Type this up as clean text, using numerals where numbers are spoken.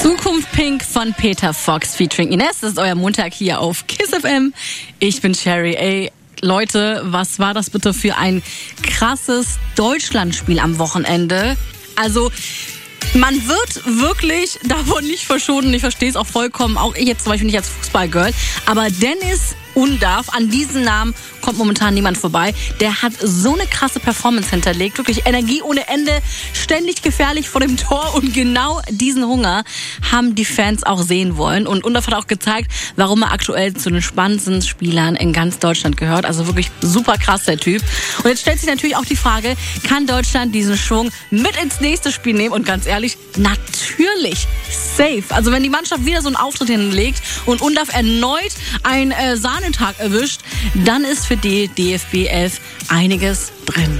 Zukunft Pink von Peter Fox featuring Ines. Das ist euer Montag hier auf KISS FM. Ich bin Sherry. Ey, Leute, was war das bitte für ein krasses Deutschlandspiel am Wochenende? Also, man wird wirklich davon nicht verschont. Ich verstehe es auch vollkommen, auch ich jetzt zum Beispiel nicht als Fußballgirl. Aber Dennis Undaff, an diesen Namen kommt momentan niemand vorbei. Der hat so eine krasse Performance hinterlegt. Wirklich Energie ohne Ende, ständig gefährlich vor dem Tor. Und genau diesen Hunger haben die Fans auch sehen wollen. Und Undaff hat auch gezeigt, warum er aktuell zu den spannendsten Spielern in ganz Deutschland gehört. Also wirklich super krass, der Typ. Und jetzt stellt sich natürlich auch die Frage, kann Deutschland diesen Schwung mit ins nächste Spiel nehmen? Und ganz ehrlich, natürlich safe. Also wenn die Mannschaft wieder so einen Auftritt hinlegt und Undaff erneut einen Sahnetag erwischt, dann ist für die DFB 11 einiges drin.